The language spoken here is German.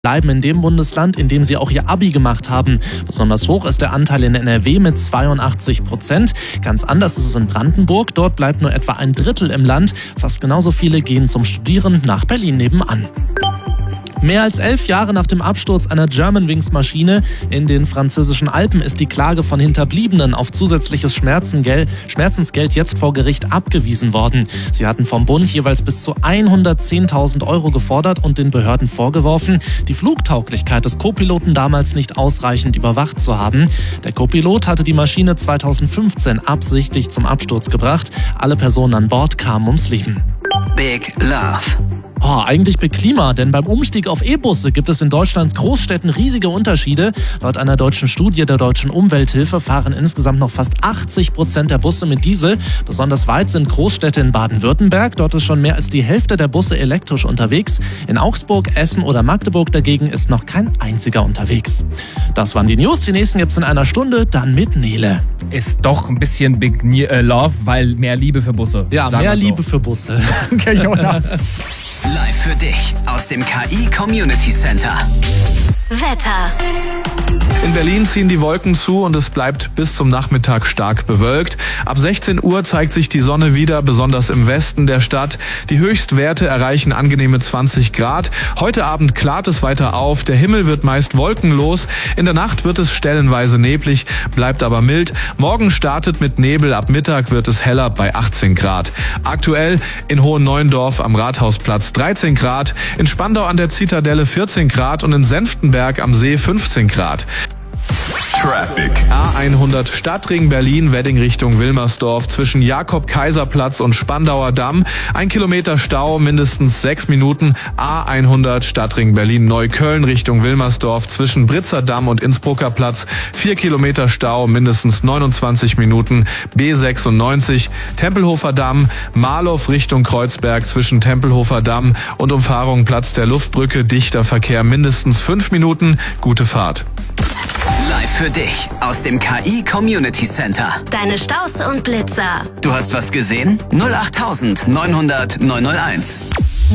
bleiben in dem Bundesland, in dem sie auch ihr Abi gemacht haben. Besonders hoch ist der Anteil in NRW mit 82%. Ganz anders ist es in Brandenburg. Dort bleibt nur etwa ein Drittel im Land. Fast genauso viele gehen zum Studieren nach Berlin nebenan. Mehr als 11 Jahre nach dem Absturz einer Germanwings-Maschine in den französischen Alpen ist die Klage von Hinterbliebenen auf zusätzliches Schmerzensgeld jetzt vor Gericht abgewiesen worden. Sie hatten vom Bund jeweils bis zu 110.000 € gefordert und den Behörden vorgeworfen, die Flugtauglichkeit des Co-Piloten damals nicht ausreichend überwacht zu haben. Der Co-Pilot hatte die Maschine 2015 absichtlich zum Absturz gebracht. Alle Personen an Bord kamen ums Leben. Big Love. Eigentlich Big Klima, denn beim Umstieg auf E-Busse gibt es in Deutschlands Großstädten riesige Unterschiede. Laut einer deutschen Studie der Deutschen Umwelthilfe fahren insgesamt noch fast 80% der Busse mit Diesel. Besonders weit sind Großstädte in Baden-Württemberg. Dort ist schon mehr als die Hälfte der Busse elektrisch unterwegs. In Augsburg, Essen oder Magdeburg dagegen ist noch kein einziger unterwegs. Das waren die News. Die nächsten gibt's in einer Stunde, dann mit Nele. Ist doch ein bisschen Big Love, weil mehr Liebe für Busse. Ja, mehr Liebe für Busse. Danke, Jonas. Live für dich aus dem KI Community Center. Wetter. In Berlin ziehen die Wolken zu und es bleibt bis zum Nachmittag stark bewölkt. Ab 16 Uhr zeigt sich die Sonne wieder, besonders im Westen der Stadt. Die Höchstwerte erreichen angenehme 20 Grad. Heute Abend klart es weiter auf. Der Himmel wird meist wolkenlos. In der Nacht wird es stellenweise neblig, bleibt aber mild. Morgen startet mit Nebel. Ab Mittag wird es heller bei 18 Grad. Aktuell in Hohenneuendorf am Rathausplatz 13 Grad, in Spandau an der Zitadelle 14 Grad und in Senftenberg am See 15 Grad. Traffic. A100 Stadtring Berlin, Wedding Richtung Wilmersdorf zwischen Jakob-Kaiser-Platz und Spandauer Damm. 1 Kilometer Stau, mindestens 6 Minuten. A100 Stadtring Berlin Neukölln Richtung Wilmersdorf zwischen Britzer Damm und Innsbrucker Platz. 4 Kilometer Stau, mindestens 29 Minuten. B96 Tempelhofer Damm, Marlow Richtung Kreuzberg zwischen Tempelhofer Damm und Umfahrung Platz der Luftbrücke. Dichter Verkehr, mindestens 5 Minuten. Gute Fahrt. Live für dich aus dem KI Community Center. Deine Staus und Blitzer. Du hast was gesehen? 08900 901.